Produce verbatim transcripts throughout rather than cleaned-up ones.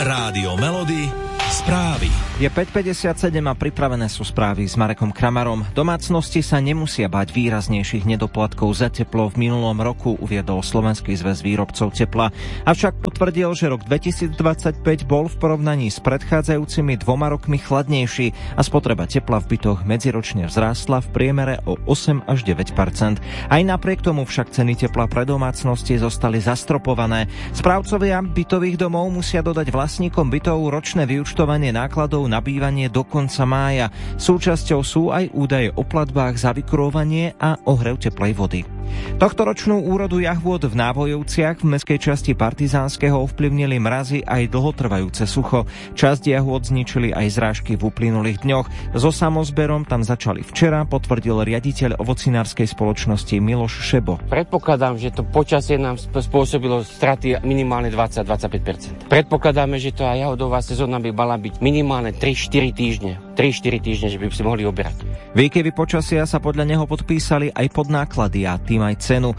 Rádio Melody, správy. Je päť päťdesiatsedem a pripravené sú správy s Marekom Kramarom. Domácnosti sa nemusia bať výraznejších nedoplatkov za teplo. V minulom roku uviedol Slovenský zväz výrobcov tepla. Avšak potvrdil, že rok dvetisícdvadsaťpäť bol v porovnaní s predchádzajúcimi dvoma rokmi chladnejší a spotreba tepla v bytoch medziročne vzrástla v priemere o osem až deväť percent. Aj napriek tomu však ceny tepla pre domácnosti zostali zastropované. Správcovia bytových domov musia dodať vlastníkom bytov ročné vyúčtovanie nákladov na bývanie do konca mája. Súčasťou sú aj údaje o platbách za vykurovanie a ohrev teplej vody. Tohtoročnú úrodu jahôd v Návojovciach v mestskej časti Partizánskeho ovplyvnili mrazy aj dlhotrvajúce sucho. Časť jahôd zničili aj zrážky v uplynulých dňoch. So samozberom tam začali včera, potvrdil riaditeľ ovocinárskej spoločnosti Miloš Šebo. Predpokladám, že to počasie nám spôsobilo straty minimálne dvadsať až dvadsaťpäť percent. Predpokladáme, že to aj jahodová sezóna by mala byť minimálne tri štyri týždne. tri štyri týždne, že by si mohli oberať. Výkyvy počasia sa podľa neho podpísali aj pod náklady a tým aj cenu.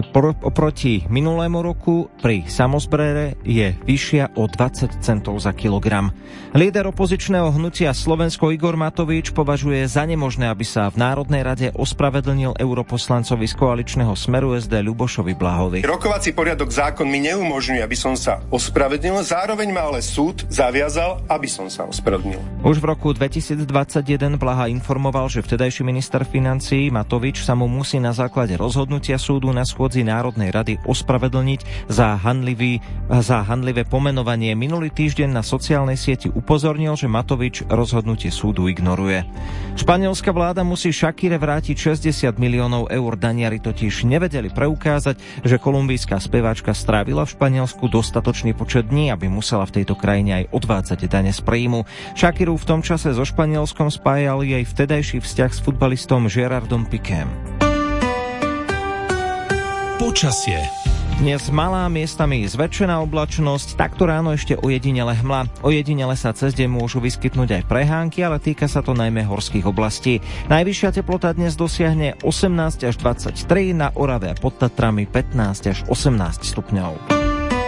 Oproti minulému roku pri samozbere je vyššia o dvadsať centov za kilogram. Líder opozičného hnutia Slovensko Igor Matovič považuje za nemožné, aby sa v Národnej rade ospravedlnil europoslancovi z koaličného Smeru es dé Ľubošovi Blahovi. Rokovací poriadok zákon mi neumožňuje, aby som sa ospravedlnil, zároveň ma ale súd zaviazal, aby som sa ospravedlnil. Už v roku dvetisícdvadsaťjeden Blaha informoval, že vtedajší minister financií Matovič sa mu musí na základe rozhodnutia súdu na schôdzi Národnej rady ospravedlniť za, hanlivý, za hanlivé pomenovanie. Minulý týždeň na sociálnej sieti upozornil, že Matovič rozhodnutie súdu ignoruje. Španielská vláda musí Shakire vrátiť šesťdesiat miliónov eur. Daniari totiž nevedeli preukázať, že kolumbijská speváčka strávila v Španielsku dostatočný počet dní, aby musela v tejto krajine aj odvádzať dane z príjmu. Shakiru v tom čase so Španielskom spájal jej vtedajší vzťah s futbalistom Gerardom Piquém. Počasie. Dnes malá, miestami zväčšená oblačnosť, takto ráno ešte ojedinele hmla. Ojedinele sa cez deň môžu vyskytnúť aj prehánky, ale týka sa to najmä horských oblastí. Najvyššia teplota dnes dosiahne osemnásť až dvadsaťtri, na Orave a pod Tatrami pätnásť až osemnásť stupňov.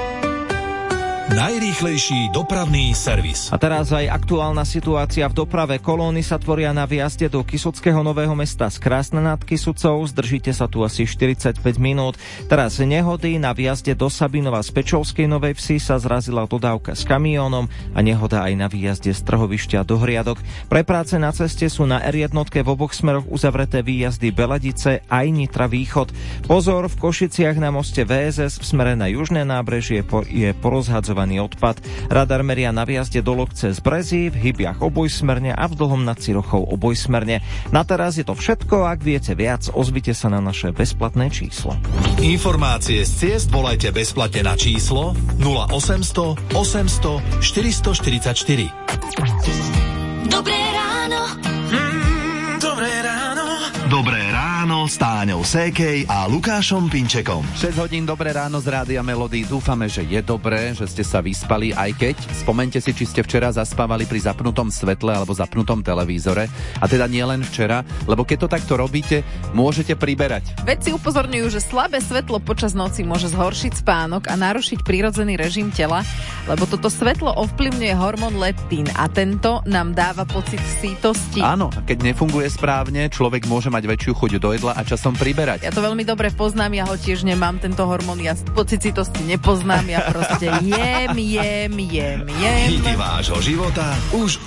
Najrýchlejší dopravný servis. A teraz aj aktuálna situácia v doprave. Kolóny sa tvoria na výjazde do Kysuckého Nového Mesta z Krásna nad Kysucou. Zdržíte sa tu asi štyridsaťpäť minút. Teraz nehody. Na výjazde do Sabinova z Pečovskej Novej Vsi sa zrazila dodávka s kamiónom a nehoda aj na výjazde z Trhovišťa do Hriadok. Pre práce na ceste sú na er jedna v oboch smeroch uzavreté výjazdy Beladice aj Nitra Východ. Pozor, v Košiciach na moste vé es es v smere na južné nábrežie je porozhadzované odpad. Radar meria na výjazde do Lokce z Brezí, v Hybiach obojsmerne a v Dlhom nad Cirochou obojsmerne. Na teraz je to všetko. Ak viete viac, ozvite sa na naše bezplatné číslo. Informácie z ciest volajte bezplatne na číslo nula osemsto osemsto štyristoštyridsaťštyri. Dobré ráno. Mm, dobré ráno. Dobré ráno s Táňou Sékej a Lukášom Pinčekom. šesť hodín Dobré ráno z Rádia Melody. Dúfame, že je dobré, že ste sa vyspali, aj keď spomente si, či ste včera zaspávali pri zapnutom svetle alebo zapnutom televízore. A teda nie len včera, lebo keď to takto robíte, môžete priberať. Vedci upozorňujú, že slabé svetlo počas noci môže zhoršiť spánok a narušiť prírodzený režim tela, lebo toto svetlo ovplyvňuje hormón leptín a tento nám dáva pocit sítosti. Áno, a keď nefunguje správne, človek môže mať väčšiu chuť do jedla a časom priberať. Ja to veľmi dobre poznám, ja ho tiež nemám, tento hormón, ja pocit sítosti nepoznám, ja proste jem, jem, jem, jem. Hity vášho života už